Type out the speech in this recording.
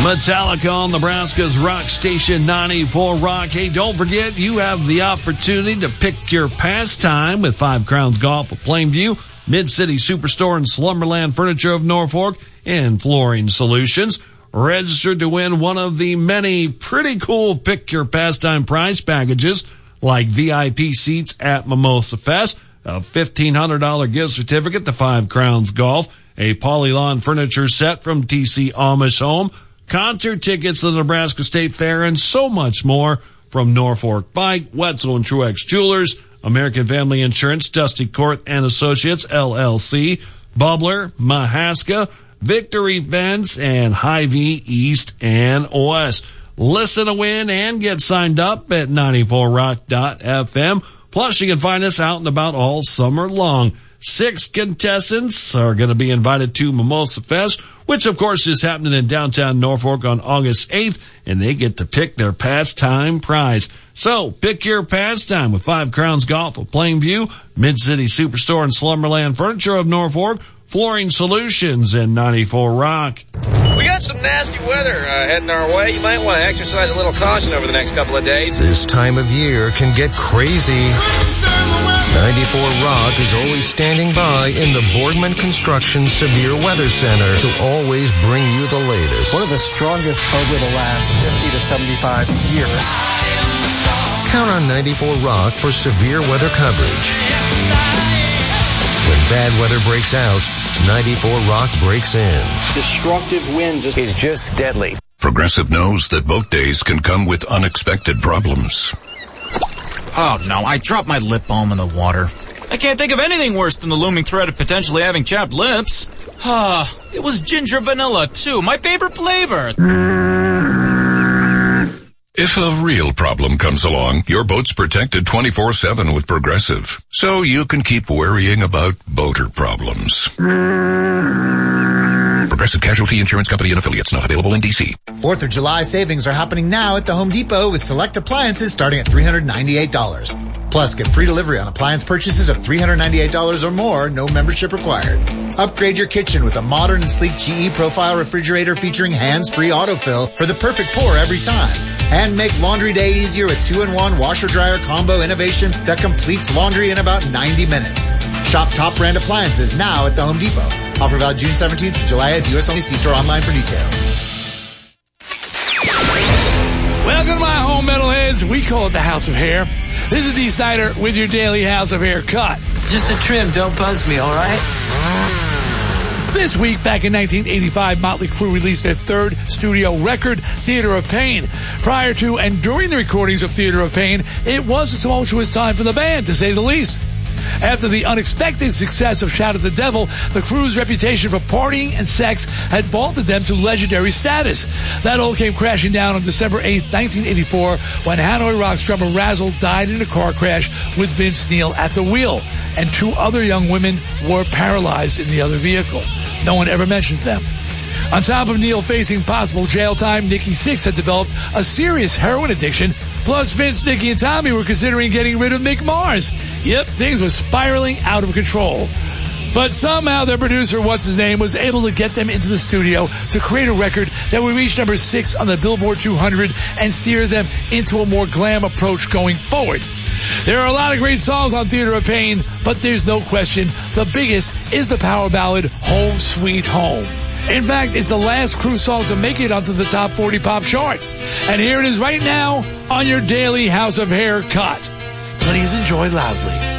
Metallica on Nebraska's Rock Station 94 Rock. Hey, don't forget, you have the opportunity to pick your pastime with Five Crowns Golf of Plainview, Mid-City Superstore and Slumberland Furniture of Norfolk, and Flooring Solutions. Register to win one of the many pretty cool pick your pastime prize packages like VIP seats at Mimosa Fest, a $1,500 gift certificate to Five Crowns Golf, a Polylawn furniture set from TC Amish Home, concert tickets to the Nebraska State Fair, and so much more from Norfolk Bike, Wetzel and Truex Jewelers, American Family Insurance, Dusty Court and Associates, LLC, Bubbler, Mahaska, Victory Fence, and Hy-Vee East and West. Listen to win and get signed up at 94rock.fm. Plus, you can find us out and about all summer long. 6 contestants are going to be invited to Mimosa Fest, which of course is happening in downtown Norfolk on August 8th, and they get to pick their pastime prize. So pick your pastime with Five Crowns Golf of Plainview, Mid-City Superstore and Slumberland Furniture of Norfolk, Flooring Solutions, and 94 Rock. We got some nasty weather heading our way. You might want to exercise a little caution over the next couple of days. This time of year can get crazy. 94 Rock is always standing by in the Boardman Construction Severe Weather Center to always bring you the latest. One of the strongest over the last 50 to 75 years. Count on 94 Rock for severe weather coverage. When bad weather breaks out, 94 Rock breaks in. Destructive winds is just deadly. Progressive knows that boat days can come with unexpected problems. Oh, no, I dropped my lip balm in the water. I can't think of anything worse than the looming threat of potentially having chapped lips. It was ginger vanilla, too, my favorite flavor. If a real problem comes along, your boat's protected 24/7 with Progressive, so you can keep worrying about boater problems. Progressive Casualty Insurance Company and Affiliates, not available in D.C. 4th of July savings are happening now at the Home Depot with select appliances starting at $398. Plus, get free delivery on appliance purchases of $398 or more, no membership required. Upgrade your kitchen with a modern and sleek GE Profile refrigerator featuring hands-free autofill for the perfect pour every time. And make laundry day easier with 2-in-1 washer-dryer combo innovation that completes laundry in about 90 minutes. Shop top brand appliances now at the Home Depot. Offer valid June 17th to July 8th. U.S. only. See store online for details. Welcome to my home, metalheads. We call it the House of Hair. This is Dee Snider with your daily House of Hair cut. Just a trim. Don't buzz me, all right? This week, back in 1985, Motley Crue released their third studio record, Theater of Pain. Prior to and during the recordings of Theater of Pain, it was a tumultuous time for the band, to say the least. After the unexpected success of Shout at the Devil, the Crue's reputation for partying and sex had vaulted them to legendary status. That all came crashing down on December 8, 1984, when Hanoi Rocks drummer Razzle died in a car crash with Vince Neil at the wheel, and 2 other young women were paralyzed in the other vehicle. No one ever mentions them. On top of Neil facing possible jail time, Nikki Sixx had developed a serious heroin addiction. Plus, Vince, Nicky, and Tommy were considering getting rid of Mick Mars. Yep, things were spiraling out of control. But somehow their producer, what's-his-name, was able to get them into the studio to create a record that would reach number 6 on the Billboard 200 and steer them into a more glam approach going forward. There are a lot of great songs on Theater of Pain, but there's no question the biggest is the power ballad Home Sweet Home. In fact, it's the last Crue song to make it onto the top 40 pop chart. And here it is right now on your daily House of Hair cut. Please enjoy loudly.